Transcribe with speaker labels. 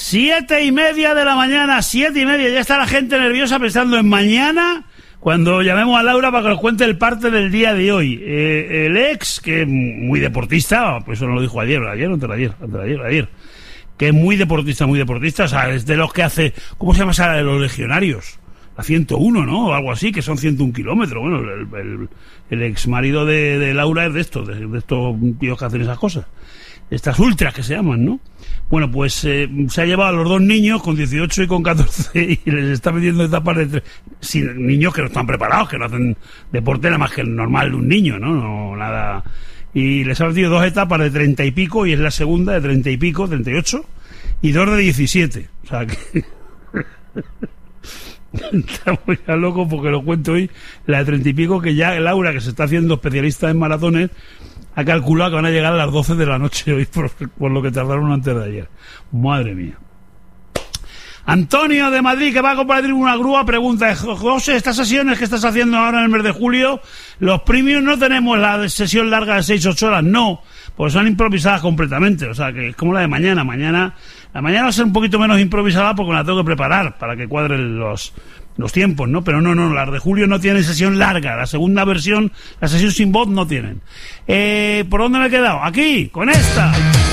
Speaker 1: 7:30 de la mañana, 7:30, ya está la gente nerviosa pensando en mañana, cuando llamemos a Laura para que nos cuente el parte del día de hoy. El ex, que es muy deportista, pues eso nos lo dijo ayer, que es muy deportista, o sea, es de los que hace, ¿cómo se llama esa de los legionarios? La 101, ¿no? O algo así, que son 101 kilómetros. Bueno, el ex marido de Laura es de estos tíos que hacen esas cosas. Estas ultras que se llaman, ¿no? Bueno, pues se ha llevado a los dos niños con 18 y con 14 y les está metiendo etapas de sin niños que no están preparados, que no hacen deporte nada más que el normal de un niño, ¿no? No nada. Y les ha metido 2 etapas de 30 y pico y es la segunda de 30 y pico, 38, y 2 de 17. O sea que... Está muy loco porque lo cuento hoy, la de 30 y pico, que ya Laura, que se está haciendo especialista en maratones, ha calculado que van a llegar a las 12 de la noche hoy por lo que tardaron antes de ayer. Madre mía. Antonio de Madrid, que va a compartir una grúa, pregunta: José, estas sesiones que estás haciendo ahora en el mes de julio, los premios no tenemos la sesión larga de 6-8 horas, no, pues son improvisadas completamente, o sea que es como la de mañana. La mañana va a ser un poquito menos improvisada porque me la tengo que preparar para que cuadren los tiempos, ¿no? Pero no, las de julio no tienen sesión larga, la segunda versión, la sesión sin voz no tienen. ¿Por dónde me he quedado? Aquí, con esta.